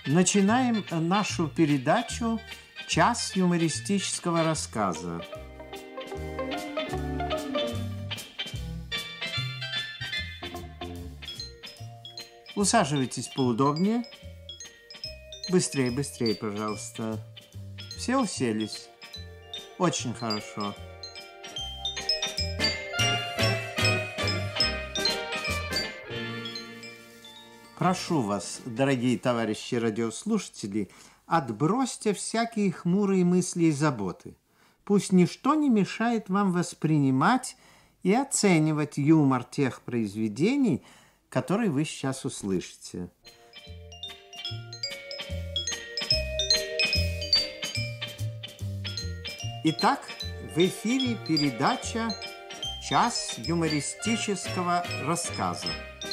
Начинаем нашу передачу «Час юмористического рассказа». Усаживайтесь поудобнее. Быстрее, быстрее, пожалуйста. Все уселись? Очень хорошо. Прошу вас, дорогие товарищи радиослушатели, отбросьте всякие хмурые мысли и заботы. Пусть ничто не мешает вам воспринимать и оценивать юмор тех произведений, которые вы сейчас услышите. Итак, в эфире передача «Час юмористического рассказа».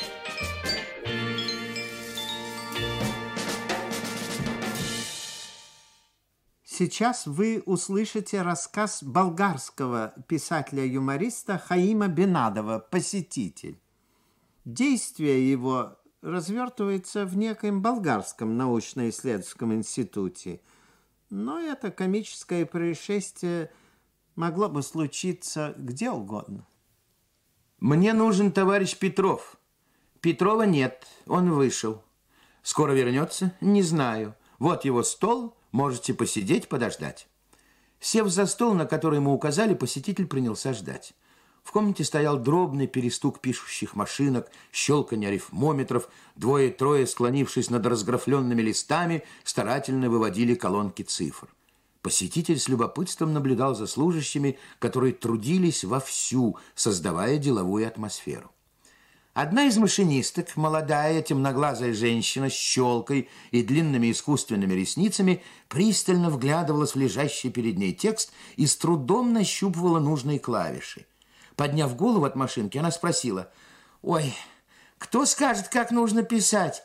Сейчас вы услышите рассказ болгарского писателя-юмориста Хаима Бенадова «Посетитель». Действие его развертывается в некоем болгарском научно-исследовательском институте, но это комическое происшествие могло бы случиться где угодно. Мне нужен товарищ Петров. Петрова нет, он вышел. Скоро вернется? Не знаю. Вот его стол, можете посидеть, подождать. Сев за стол, на который ему указали, посетитель принялся ждать. В комнате стоял дробный перестук пишущих машинок, щелканье арифмометров, двое-трое, склонившись над разграфленными листами, старательно выводили колонки цифр. Посетитель с любопытством наблюдал за служащими, которые трудились вовсю, создавая деловую атмосферу. Одна из машинисток, молодая, темноглазая женщина с щелкой и длинными искусственными ресницами, пристально вглядывалась в лежащий перед ней текст и с трудом нащупывала нужные клавиши. Подняв голову от машинки, она спросила: «Ой, кто скажет, как нужно писать?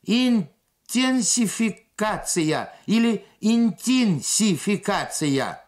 Интенсификация или интенсификация?»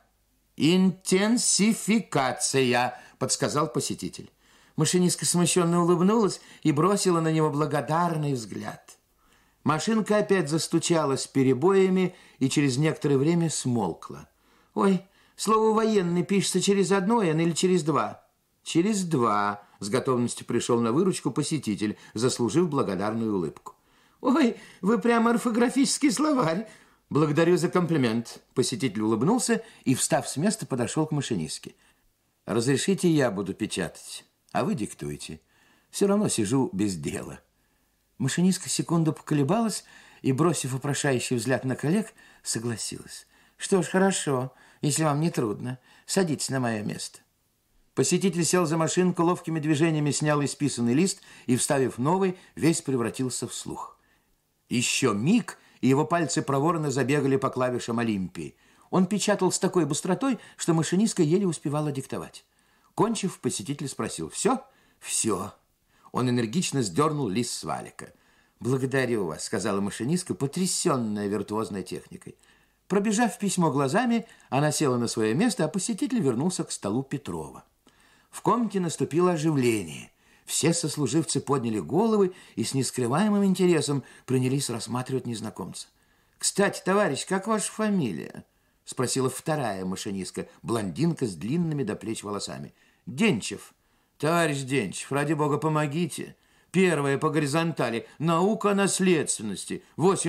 «Интенсификация», подсказал посетитель. Машинистка смущенно улыбнулась и бросила на него благодарный взгляд. Машинка опять застучала с перебоями и через некоторое время смолкла. «Ой, слово «военный» пишется через одно «н» или через два?» «Через два», — с готовностью пришел на выручку посетитель, заслужив благодарную улыбку. «Ой, вы прямо орфографический словарь. Благодарю за комплимент». Посетитель улыбнулся и, встав с места, подошел к машинистке. «Разрешите, я буду печатать, а вы диктуйте. Все равно сижу без дела». Машинистка секунду поколебалась и, бросив вопрошающий взгляд на коллег, согласилась. «Что ж, хорошо, если вам не трудно. Садитесь на мое место». Посетитель сел за машинку, ловкими движениями снял исписанный лист и, вставив новый, весь превратился в слух. Еще миг, и его пальцы проворно забегали по клавишам Олимпии. Он печатал с такой быстротой, что машинистка еле успевала диктовать. Кончив, посетитель спросил: «Все?» «Все». Он энергично сдернул лист с валика. «Благодарю вас», — сказала машинистка, потрясенная виртуозной техникой. Пробежав письмо глазами, она села на свое место, а посетитель вернулся к столу Петрова. В комнате наступило оживление. Все сослуживцы подняли головы и с нескрываемым интересом принялись рассматривать незнакомца. «Кстати, товарищ, как ваша фамилия?» — спросила вторая машинистка, блондинка с длинными до плеч волосами. «Денчев». «Товарищ Денчев, ради бога, помогите. Первое по горизонтали. Наука о наследственности. 8